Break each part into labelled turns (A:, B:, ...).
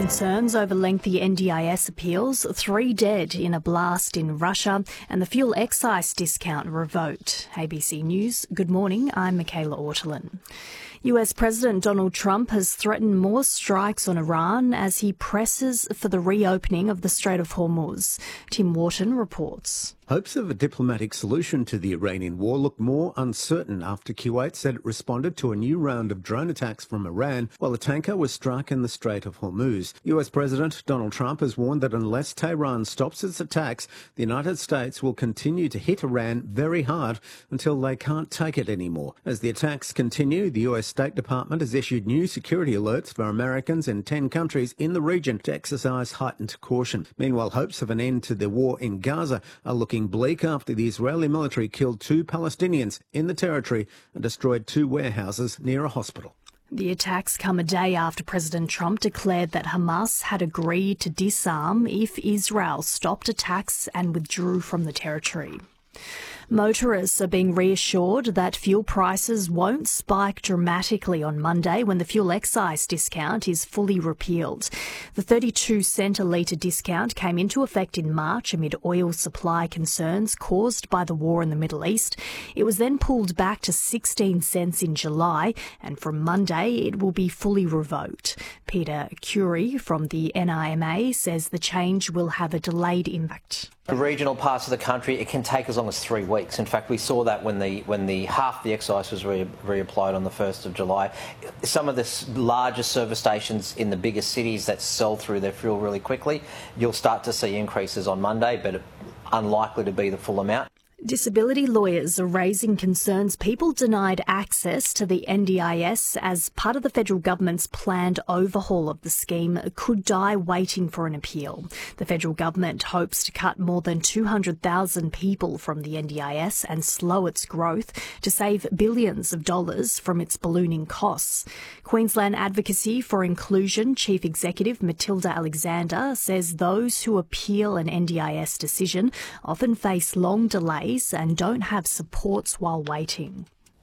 A: Concerns over lengthy NDIS appeals, 3 dead in a blast in Russia, and the fuel excise discount revoked. ABC News, good morning, I'm Michaela Ortolin. US President Donald Trump has threatened more strikes on Iran as he presses for the reopening of the Strait of Hormuz. Tim Wharton reports.
B: Hopes of a diplomatic solution to the Iranian war look more uncertain after Kuwait said it responded to a new round of drone attacks from Iran while a tanker was struck in the Strait of Hormuz. US President Donald Trump has warned that unless Tehran stops its attacks, the United States will continue to hit Iran very hard until they can't take it anymore. As the attacks continue, the US State Department has issued new security alerts for Americans in 10 countries in the region to exercise heightened caution. Meanwhile, hopes of an end to the war in Gaza are looking bleak after the Israeli military killed 2 Palestinians in the territory and destroyed 2 warehouses near a hospital.
A: The attacks come a day after President Trump declared that Hamas had agreed to disarm if Israel stopped attacks and withdrew from the territory. Motorists are being reassured that fuel prices won't spike dramatically on Monday when the fuel excise discount is fully repealed. The 32-cent a litre discount came into effect in March amid oil supply concerns caused by the war in the Middle East. It was then pulled back to 16 cents in July, and from Monday it will be fully revoked. Peter Curie from the NIMA says the change will have a delayed impact.
C: The regional parts of the country, it can take as long as 3 weeks. In fact, we saw that when the half the excise was reapplied on the 1st of July. Some of the larger service stations in the biggest cities that sell through their fuel really quickly, you'll start to see increases on Monday, but unlikely to be the full amount.
A: Disability lawyers are raising concerns people denied access to the NDIS as part of the federal government's planned overhaul of the scheme could die waiting for an appeal. The federal government hopes to cut more than 200,000 people from the NDIS and slow its growth to save billions of dollars from its ballooning costs. Queensland Advocacy for Inclusion Chief Executive Matilda Alexander says those who appeal an NDIS decision often face long delays and don't have supports while waiting.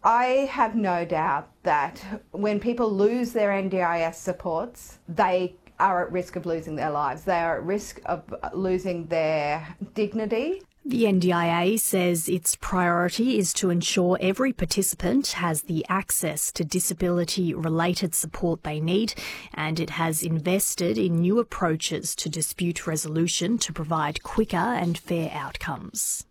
D: I have no doubt that when people lose their NDIS supports, they are at risk of losing their lives. They are at risk of losing their dignity.
A: The NDIA says its priority is to ensure every participant has the access to disability-related support they need, and it has invested in new approaches to dispute resolution to provide quicker and fair outcomes.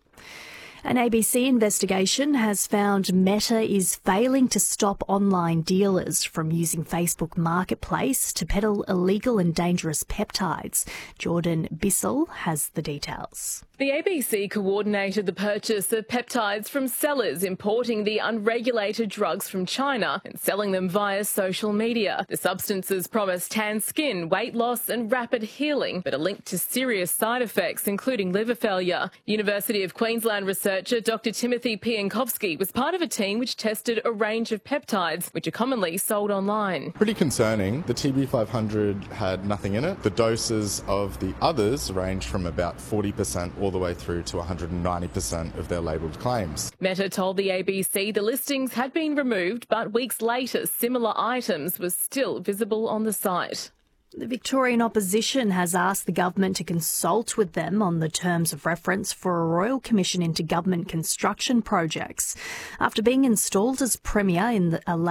A: An ABC investigation has found Meta is failing to stop online dealers from using Facebook Marketplace to peddle illegal and dangerous peptides. Jordan Bissell has the details.
E: The ABC coordinated the purchase of peptides from sellers importing the unregulated drugs from China and selling them via social media. The substances promise tan skin, weight loss and rapid healing, but are linked to serious side effects, including liver failure. University of Queensland researcher Dr. Timothy Piankowski was part of a team which tested a range of peptides, which are commonly sold online.
F: Pretty concerning. The TB500 had nothing in it. The doses of the others ranged from about 40% all the way through to 190% of their labelled claims.
E: Meta told the ABC the listings had been removed, but weeks later similar items were still visible on the site.
A: The Victorian opposition has asked the government to consult with them on the terms of reference for a royal commission into government construction projects. After being installed as Premier in a